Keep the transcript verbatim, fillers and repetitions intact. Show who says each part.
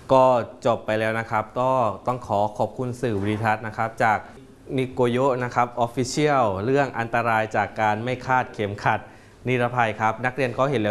Speaker 1: ก็จบไปแล้วนะครับก็ต้องขอขอบคุณสื่อวิดิทัศน์นะครับจากนิโกโยนะครับ Official เรื่องอันตรายจากการไม่คาดเข็มขัดนิรภัยครับนักเรียนก็เห็นแล้ว